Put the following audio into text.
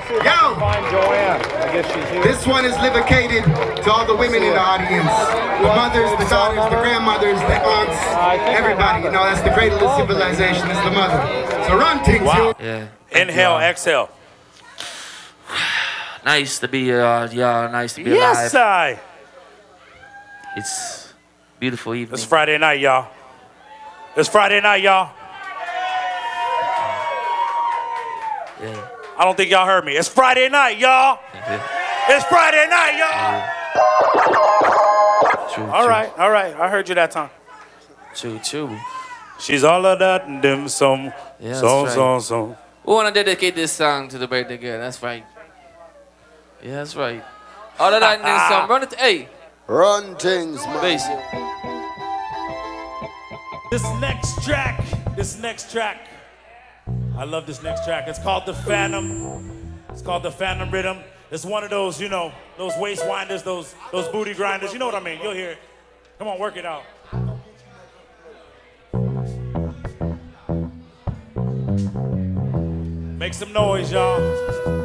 Yo! Find Joanne. I guess she's here. This one is dedicated to all the women in the audience. The mothers, the daughters, the grandmothers, the aunts, everybody. You know, that's the cradle of civilization, is the mother. So run, things. Wow. Yeah. Inhale, exhale. Nice to be y'all. Nice to be Yes, alive. I. It's beautiful evening. It's Friday night, y'all. It's Friday night, y'all. Yeah. I don't think y'all heard me. It's Friday night, y'all. It's Friday night, y'all. True, All right. I heard you that time. True. She's all of that and them some. Yeah, so. We want to dedicate this song to the birthday girl. That's right. Yeah, that's right. All of that and then some. Run it. Hey. Run things, man. Bass. This next track. I love this next track. It's called The Phantom. It's called The Phantom Rhythm. It's one of those, you know, those waist winders, those booty grinders. You know what I mean? You'll hear it. Come on, work it out. Make some noise, y'all.